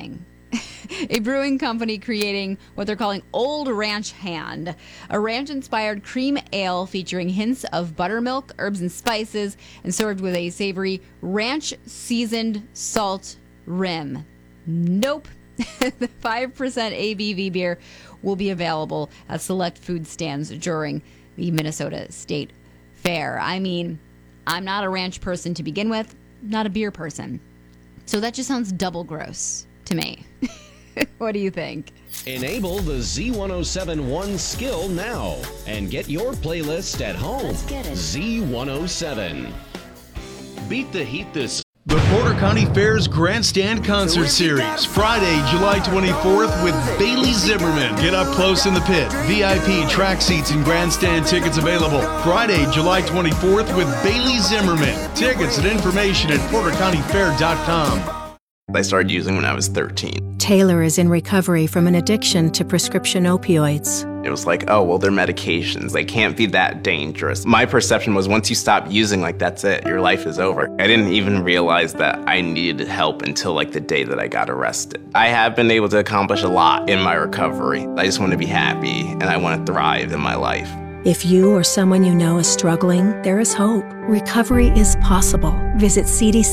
Brewing. A brewing company creating what they're calling Old Ranch Hand, a ranch-inspired cream ale featuring hints of buttermilk, herbs, and spices, and served with a savory ranch-seasoned salt rim. Nope. The 5% ABV beer will be available at select food stands during the Minnesota State Fair. I mean, I'm not a ranch person to begin with, not a beer person. So that just sounds double gross to me. What do you think? Enable the Z107 One skill now and get your playlist at home. Let's get it. Z107. Beat the heat this. The Porter County Fair's Grandstand Concert Series, Friday, July 24th with Bailey Zimmerman. Get up close in the pit. VIP, track seats, and grandstand tickets available. Friday, July 24th with Bailey Zimmerman. Tickets and information at portercountyfair.com. I started using when I was 13. Taylor is in recovery from an addiction to prescription opioids. It was like, oh, well, they're medications. They can't be that dangerous. My perception was once you stop using, like, that's it. Your life is over. I didn't even realize that I needed help until, like, the day that I got arrested. I have been able to accomplish a lot in my recovery. I just want to be happy, and I want to thrive in my life. If you or someone you know is struggling, there is hope. Recovery is possible. Visit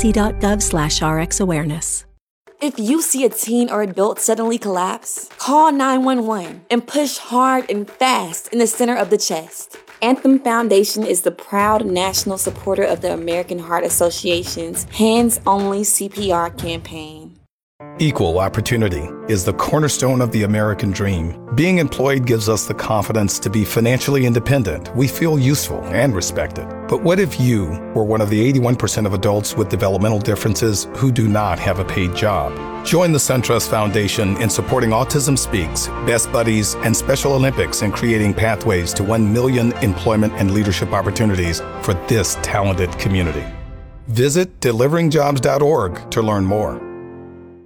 cdc.gov/RxAwareness. If you see a teen or adult suddenly collapse, call 911 and push hard and fast in the center of the chest. Anthem Foundation is the proud national supporter of the American Heart Association's Hands Only CPR campaign. Equal opportunity is the cornerstone of the American dream. Being employed gives us the confidence to be financially independent. We feel useful and respected. But what if you were one of the 81% of adults with developmental differences who do not have a paid job? Join the SunTrust Foundation in supporting Autism Speaks, Best Buddies, and Special Olympics in creating pathways to 1 million employment and leadership opportunities for this talented community. Visit deliveringjobs.org to learn more.